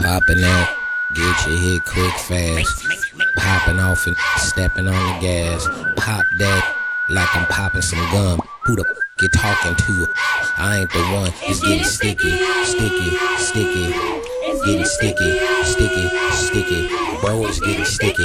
Popping out, get your hit quick fast. Popping off and stepping on the gas. Pop that like I'm popping some gum. Who the you talking to? I ain't the one. It's getting sticky, sticky, sticky. Getting sticky, sticky, sticky. Bro, it's getting sticky.